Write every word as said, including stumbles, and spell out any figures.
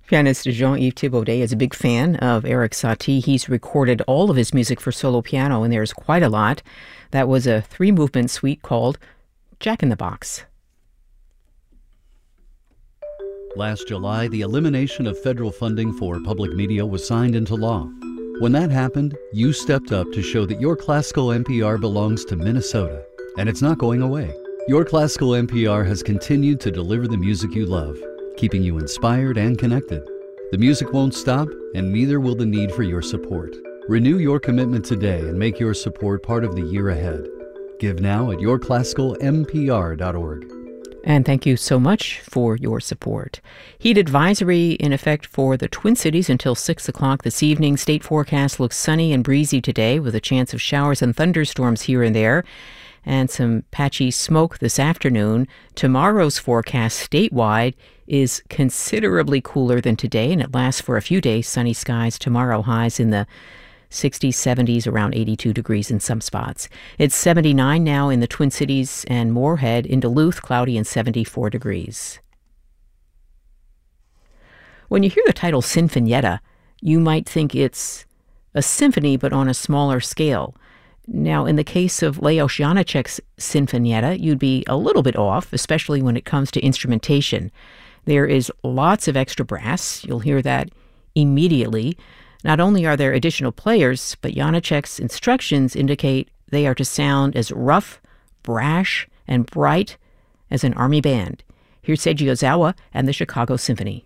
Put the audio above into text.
Pianist Jean-Yves Thibaudet is a big fan of Erik Satie. He's recorded all of his music for solo piano, and there's quite a lot. That was a three-movement suite called Jack in the Box. Last July, the elimination of federal funding for public media was signed into law. When that happened, you stepped up to show that your classical N P R belongs to Minnesota, and it's not going away. Your classical N P R has continued to deliver the music you love, keeping you inspired and connected. The music won't stop, and neither will the need for your support. Renew your commitment today and make your support part of the year ahead. Give now at your classical n p r dot org. And thank you so much for your support. Heat advisory in effect for the Twin Cities until six o'clock this evening. State forecast looks sunny and breezy today with a chance of showers and thunderstorms here and there, and some patchy smoke this afternoon. Tomorrow's forecast statewide is considerably cooler than today, and it lasts for a few days. Sunny skies tomorrow, highs in the sixties, seventies, around eighty-two degrees in some spots. It's seventy-nine now in the Twin Cities and Moorhead. In Duluth, cloudy and seventy-four degrees. When you hear the title Sinfonietta, you might think it's a symphony but on a smaller scale. Now, in the case of Leos Janáček's Sinfonietta, you'd be a little bit off, especially when it comes to instrumentation. There is lots of extra brass. You'll hear that immediately. Not only are there additional players, but Janáček's instructions indicate they are to sound as rough, brash, and bright as an army band. Here's Seiji Ozawa and the Chicago Symphony.